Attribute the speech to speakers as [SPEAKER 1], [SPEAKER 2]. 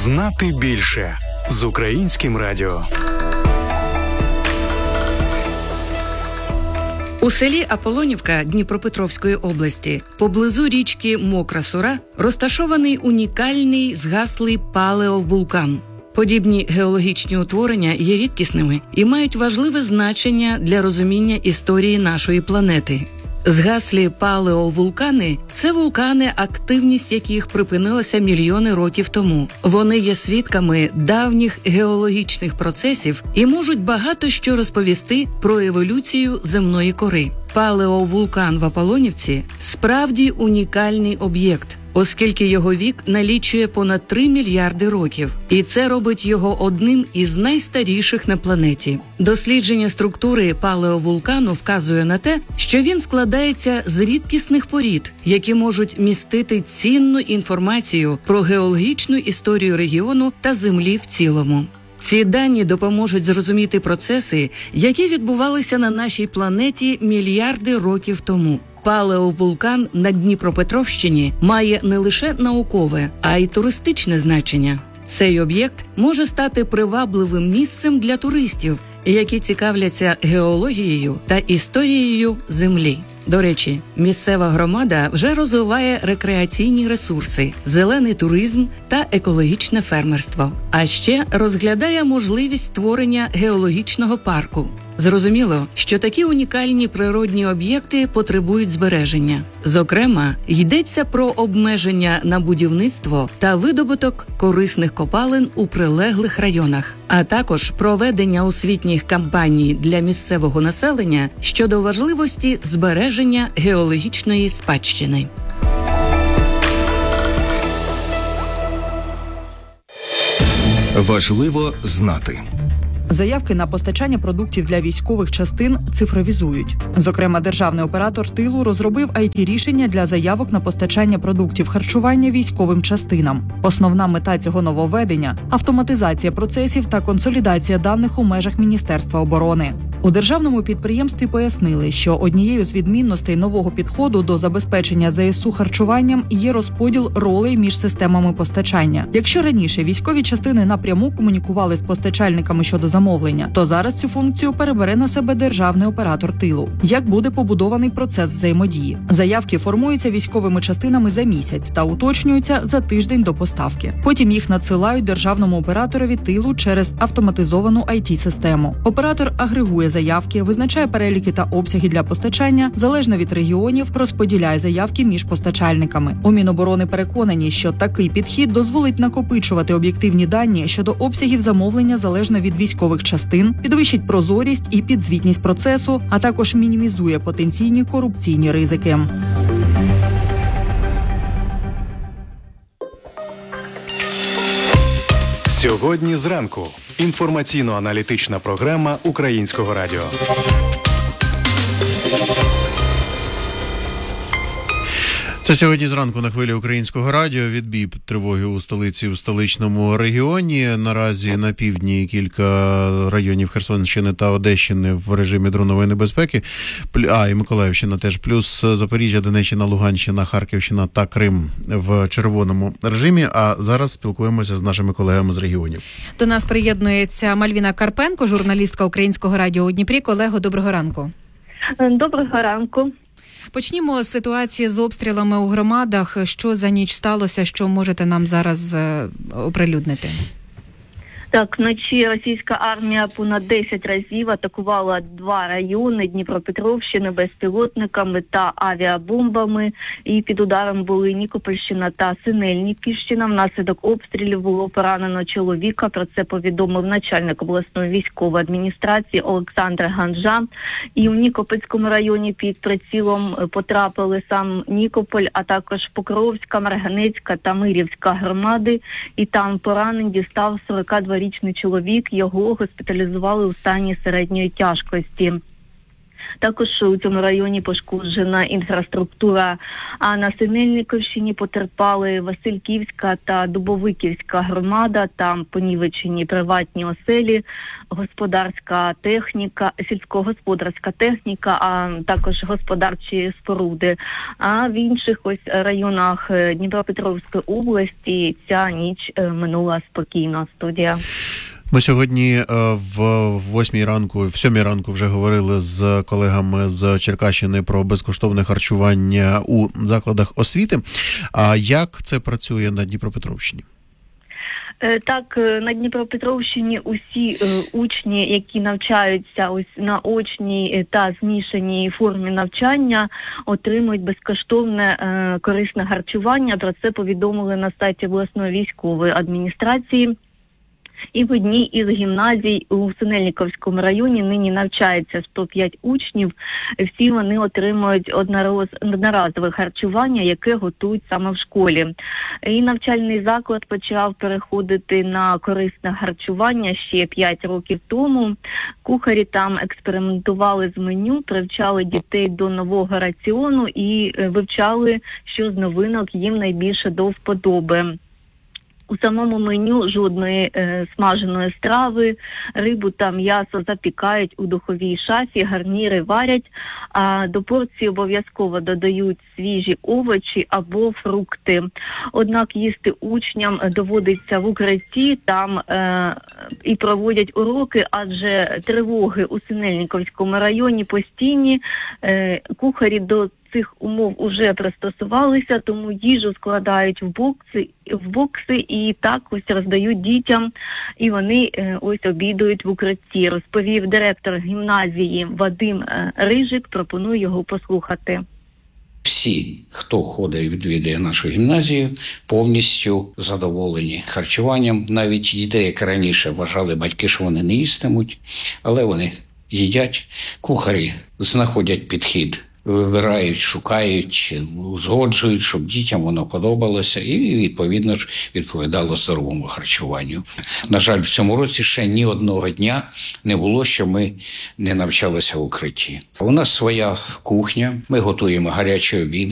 [SPEAKER 1] Знати більше з Українським радіо.
[SPEAKER 2] У селі Аполонівка Дніпропетровської області, поблизу річки Мокра Сура, розташований унікальний згаслий палеовулкан. Подібні геологічні утворення є рідкісними і мають важливе значення для розуміння історії нашої планети. Згаслі палеовулкани – це вулкани, активність яких припинилася мільйони років тому. Вони є свідками давніх геологічних процесів і можуть багато що розповісти про еволюцію земної кори. Палеовулкан в Аполонівці – справді унікальний об'єкт, оскільки його вік налічує понад 3 мільярди років. І це робить його одним із найстаріших на планеті. Дослідження структури палеовулкану вказує на те, що він складається з рідкісних порід, які можуть містити цінну інформацію про геологічну історію регіону та Землі в цілому. Ці дані допоможуть зрозуміти процеси, які відбувалися на нашій планеті мільярди років тому. Палеовулкан на Дніпропетровщині має не лише наукове, а й туристичне значення. Цей об'єкт може стати привабливим місцем для туристів, які цікавляться геологією та історією Землі. До речі, місцева громада вже розвиває рекреаційні ресурси, зелений туризм та екологічне фермерство. А ще розглядає можливість створення геологічного парку. Зрозуміло, що такі унікальні природні об'єкти потребують збереження. Зокрема, йдеться про обмеження на будівництво та видобуток корисних копалин у прилеглих районах, а також проведення освітніх кампаній для місцевого населення щодо важливості збереження геологічної спадщини.
[SPEAKER 3] Важливо знати.
[SPEAKER 4] Заявки на постачання продуктів для військових частин цифровізують. Зокрема, державний оператор тилу розробив IT-рішення для заявок на постачання продуктів харчування військовим частинам. Основна мета цього нововведення – автоматизація процесів та консолідація даних у межах Міністерства оборони. У державному підприємстві пояснили, що однією з відмінностей нового підходу до забезпечення ЗСУ харчуванням є розподіл ролей між системами постачання. Якщо раніше військові частини напряму комунікували з постачальниками щодо замовлення, то зараз цю функцію перебере на себе державний оператор тилу. Як буде побудований процес взаємодії? Заявки формуються військовими частинами за місяць та уточнюються за тиждень до поставки. Потім їх надсилають державному операторові тилу через автоматизовану IT-систему. Оператор агрегує заявки, визначає переліки та обсяги для постачання, залежно від регіонів, розподіляє заявки між постачальниками. У Міноборони переконані, що такий підхід дозволить накопичувати об'єктивні дані щодо обсягів замовлення залежно від військових частин, підвищить прозорість і підзвітність процесу, а також мінімізує потенційні корупційні ризики.
[SPEAKER 1] Сьогодні зранку. Інформаційно-аналітична програма Українського радіо.
[SPEAKER 5] Це сьогодні зранку на хвилі Українського радіо. Відбій тривоги у столиці, у столичному регіоні. Наразі на півдні кілька районів Херсонщини та Одещини в режимі дронової небезпеки. І Миколаївщина теж. Плюс Запоріжжя, Донеччина, Луганщина, Харківщина та Крим в червоному режимі. А зараз спілкуємося з нашими колегами з регіонів.
[SPEAKER 6] До нас приєднується Мальвіна Карпенко, журналістка Українського радіо у Дніпрі. Колего, доброго ранку.
[SPEAKER 7] Доброго ранку.
[SPEAKER 6] Почнімо з ситуації з обстрілами у громадах. Що за ніч сталося, що можете нам зараз оприлюднити?
[SPEAKER 7] Так, вночі російська армія понад 10 разів атакувала 2 райони Дніпропетровщини безпілотниками та авіабомбами. І під ударом були Нікопольщина та Синельниківщина. Внаслідок обстрілів було поранено чоловіка. Про це повідомив начальник обласної військової адміністрації Олександр Ганжа. І в Нікопольському районі під прицілом потрапили сам Нікополь, а також Покровська, Марганецька та Мирівська громади. І там поранень дістав 42-річний чоловік, його госпіталізували у стані середньої тяжкості. Також у цьому районі пошкоджена інфраструктура, а на Синельниківщині потерпали Васильківська та Дубовиківська громада, там понівечені приватні оселі, господарська техніка, сільськогосподарська техніка, а також господарчі споруди. А в інших ось районах Дніпропетровської області ця ніч минула спокійно. Студія.
[SPEAKER 5] Ми сьогодні в 7 ранку вже говорили з колегами з Черкащини про безкоштовне харчування у закладах освіти. А як це працює на Дніпропетровщині?
[SPEAKER 7] Так, на Дніпропетровщині усі учні, які навчаються ось на очній та змішаній формі навчання, отримують безкоштовне корисне харчування. Про це повідомили на сайті обласної військової адміністрації. І в одній із гімназій у Синельниковському районі нині навчається 105 учнів. Всі вони отримують одноразове харчування, яке готують саме в школі. І навчальний заклад почав переходити на корисне харчування ще 5 років тому. Кухарі там експериментували з меню, привчали дітей до нового раціону і вивчали, що з новинок їм найбільше до вподоби. У самому меню жодної смаженої страви, рибу та м'ясо запікають у духовій шафі, гарніри варять, а до порції обов'язково додають свіжі овочі або фрукти. Однак їсти учням доводиться в укритті, там і проводять уроки, адже тривоги у Синельниковському районі постійні, кухарі до цих умов уже пристосувалися, тому їжу складають в бокси і так ось роздають дітям, і вони ось обідують в укритті, розповів директор гімназії Вадим Рижик. Пропоную його послухати.
[SPEAKER 3] Всі, хто ходить і відвідує нашу гімназію, повністю задоволені харчуванням. Навіть дітей, як раніше вважали батьки, що вони не їстимуть, але вони їдять. Кухарі знаходять підхід, вибирають, шукають, узгоджують, щоб дітям воно подобалося і, відповідно ж, відповідало здоровому харчуванню. На жаль, в цьому році ще ні одного дня не було, що ми не навчалися в укритті. У нас своя кухня, ми готуємо гарячі обіди.